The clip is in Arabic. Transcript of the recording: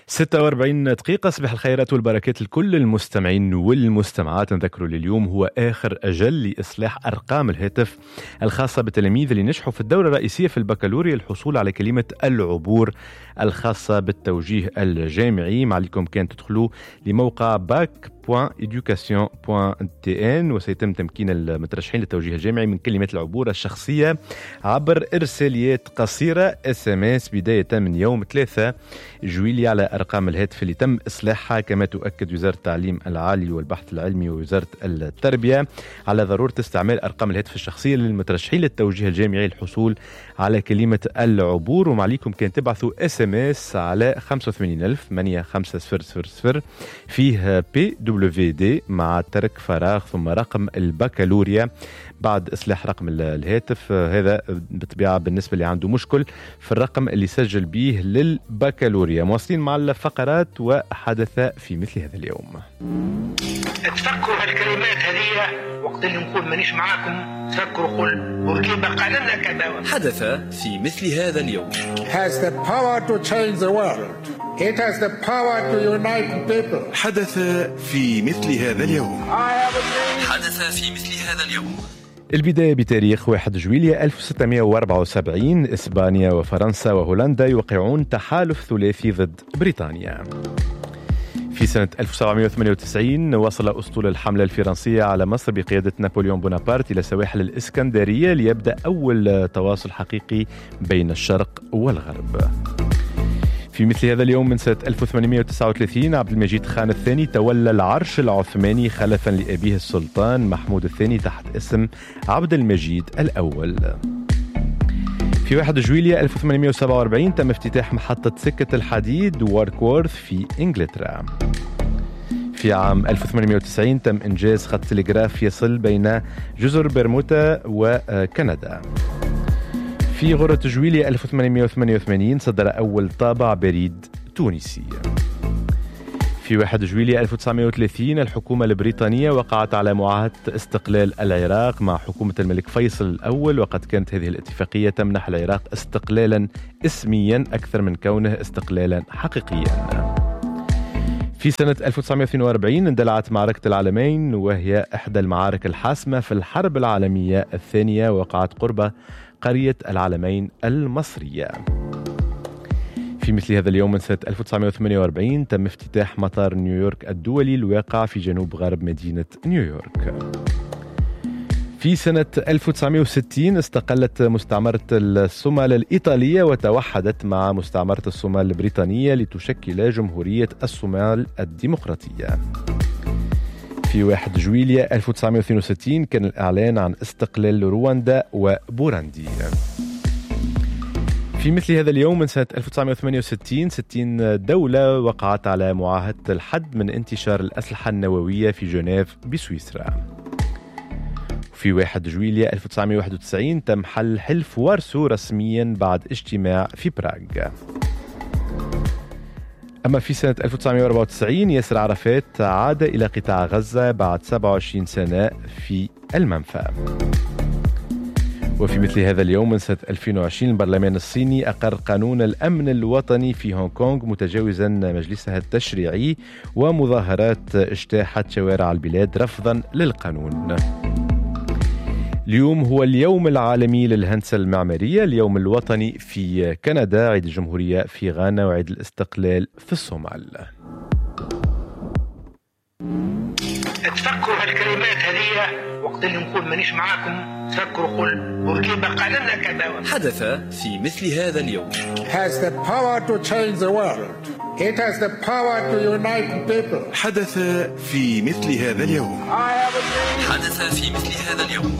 46 دقيقة. صباح الخيرات والبركات لكل المستمعين والمستمعات. نذكروا لليوم هو آخر أجل لإصلاح أرقام الهاتف الخاصة بالتلاميذ اللي نجحوا في الدورة الرئيسية في البكالوريا الحصول على كلمة العبور الخاصة بالتوجيه الجامعي. ما عليكم كان تدخلوا لموقع bac.education.tn وسيتم تمكين المترشحين للتوجيه الجامعي من كلمة العبور الشخصية عبر إرساليات قصيرة SMS بداية من يوم 3 جويلية على أرقام الهاتف اللي تم إصلاحها. كما تؤكد وزارة التعليم العالي والبحث العلمي ووزارة التربية على ضرورة استعمال أرقام الهاتف الشخصية للمترشحين للتوجيه الجامعي للحصول على كلمة العبور. ومعليكم كان تبعثوا SMS على 85,85000 فيه PWD مع ترك فراغ ثم رقم البكالوريا بعد إصلاح رقم الهاتف. هذا بالطبيعة بالنسبة اللي عنده مشكل في الرقم اللي سجل به للبكالوريا. مواصلين مع الفقرات وحدث في مثل هذا اليوم. تفكروا هالكلمات هذه وقت اللي نقول مانيش معاكم، تفكروا قل بوركيبا قال لنا كذا. حدث في مثل هذا اليوم. has the power to change the world. It has the power to unite people. حدث في مثل هذا اليوم. حدث في مثل هذا اليوم. البداية بتاريخ 1 جويلية 1674. إسبانيا وفرنسا وهولندا يوقعون تحالف ثلاثي ضد بريطانيا. في سنة 1798 وصل أسطول الحملة الفرنسية على مصر بقيادة نابليون بونابرت إلى سواحل الإسكندرية ليبدأ أول تواصل حقيقي بين الشرق والغرب. في مثل هذا اليوم من سنة 1839 عبد المجيد خان الثاني تولى العرش العثماني خلفا لأبيه السلطان محمود الثاني تحت اسم عبد المجيد الأول. في 1 جويلية 1847 تم افتتاح محطة سكة الحديد واركورث في إنجلترا. في عام 1890 تم إنجاز خط تلغراف يصل بين جزر برمودا وكندا. في غرة جويلية 1888 صدر أول طابع بريد تونسي. في 1 جويلية 1930 الحكومة البريطانية وقعت على معاهدة استقلال العراق مع حكومة الملك فيصل الأول، وقد كانت هذه الاتفاقية تمنح العراق استقلالا اسميا أكثر من كونه استقلالا حقيقيا. في سنة 1942 اندلعت معركة العلمين وهي إحدى المعارك الحاسمة في الحرب العالمية الثانية، وقعت قرب قرية العلمين المصرية. في مثل هذا اليوم من سنة 1948 تم افتتاح مطار نيويورك الدولي الواقع في جنوب غرب مدينة نيويورك. في سنة 1960 استقلت مستعمرة الصومال الإيطالية وتوحدت مع مستعمرة الصومال البريطانية لتشكل جمهورية الصومال الديمقراطية. في 1 جويلية 1962 كان الإعلان عن استقلال رواندا وبوراندي. في مثل هذا اليوم من سنة 1968 60 دولة وقعت على معاهدة الحد من انتشار الأسلحة النووية في جنيف بسويسرا. في 1 جويلية 1991 تم حل حلف وارسو رسميا بعد اجتماع في براغ. أما في سنة 1994 ياسر عرفات عاد إلى قطاع غزة بعد 27 سنة في المنفى. وفي مثل هذا اليوم من سنة 2020 البرلمان الصيني أقر قانون الأمن الوطني في هونغ كونغ متجاوزا مجلسها التشريعي، ومظاهرات اجتاحت شوارع البلاد رفضا للقانون. اليوم هو اليوم العالمي للهندسة المعمارية، اليوم الوطني في كندا، عيد الجمهورية في غانا، وعيد الاستقلال في الصومال. تفكروا هالكلمات هذه وقت اللي نقول مانيش معاكم، تفكروا قل بوركيبا قال لنا كذا. حدث في مثل هذا اليوم. has the power to change the world. It has the power to unite people. حدث في مثل هذا اليوم. حدث في مثل هذا اليوم.